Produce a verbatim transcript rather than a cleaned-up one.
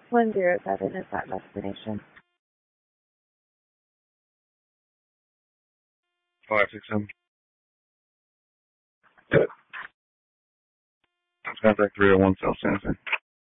one zero seven is that destination. five six seven. Contact three oh one South Santa Fe.